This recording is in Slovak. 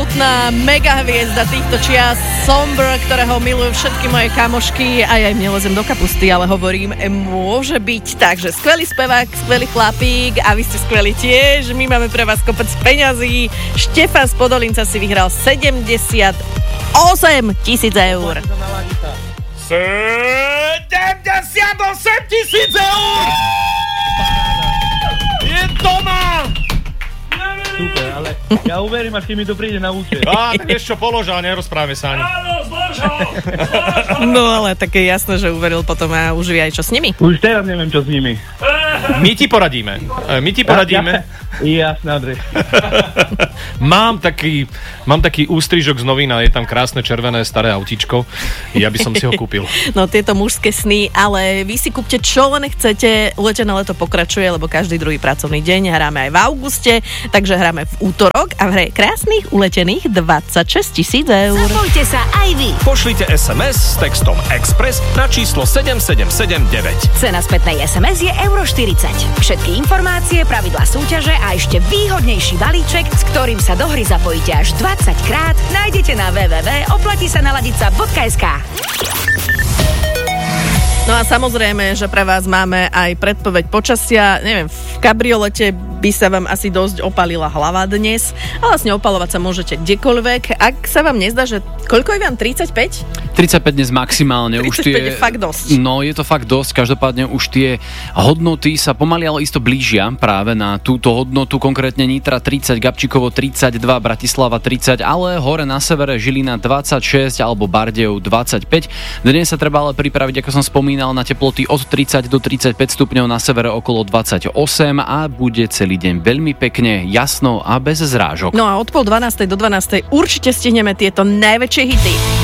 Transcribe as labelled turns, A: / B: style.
A: absolútna megahviezda týchto čias, Somber, ktorého milujú všetky moje kamošky a ja im nelezem do kapusty, ale hovorím, môže byť. Takže skvelý spevák, skvelý chlapík a vy ste skvelí tiež. My máme pre vás kopec peňazí. Štefan z Podolinca si vyhral 78 000 eur.
B: 78 000 eur! Je doma!
C: Super, ale ja uverím, až keď mi to príde na účet.
B: Tak vieš čo, polož, ale nerozprávame sa ani.
A: No ale také jasné, že uveril potom a už vie aj čo s nimi.
C: Už teraz neviem, čo s nimi.
B: My ti poradíme.
C: Jasné, Andrej.
B: Mám taký ústrižok z novín a je tam krásne červené staré autíčko. Ja by som si ho kúpil.
A: No tieto mužské sny, ale vy si kúpte čo len chcete. Letené leto pokračuje, lebo každý druhý pracovný deň hráme aj v auguste, takže hráme v útorok a v hre krásnych uletených 26 000 eur.
D: Zapojte sa aj vy.
E: Pošlite SMS s textom Express na číslo 7779.
D: Cena spätnej SMS je €40. Všetky informácie, pravidlá súťaže a ešte výhodnejší balíček, s ktorým sa do hry zapojíte až 20 krát, nájdete na www.oplatisanaladica.sk.
A: No a samozrejme, že pre vás máme aj predpoveď počasia. Neviem, v kabriolete by sa vám asi dosť opalila hlava dnes, ale vlastne opalovať sa môžete kdekoľvek. Ak sa vám nezdá, že koľko je vám, 35?
F: 35 dnes maximálne.
A: 35
F: už tie,
A: je fakt dosť.
F: No, je to fakt dosť. Každopádne už tie hodnoty sa pomaly, ale isto blížia práve na túto hodnotu. Konkrétne Nitra 30, Gabčíkovo 32, Bratislava 30, ale hore na severe Žilina 26 alebo Bardejov 25. Dnes sa treba ale pripraviť, ako som spomínal, na teploty od 30 do 35 stupňov, na severe okolo 28 a bude celý deň veľmi pekne, jasno a bez zrážok.
A: No a od 11:30 do 12:00 určite stihneme tieto najväčšie hity.